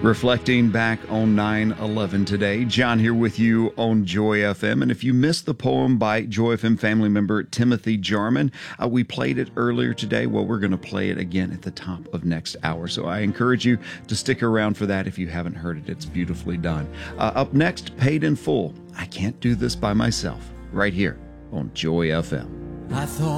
Reflecting back on 9/11 today. John here with you on Joy FM. And if you missed the poem by Joy FM family member Timothy Jarman, we played it earlier today. Well, we're going to play it again at the top of next hour. So I encourage you to stick around for that if you haven't heard it. It's beautifully done. Up next, Paid in Full. I Can't Do This by Myself, right here on Joy FM. I thought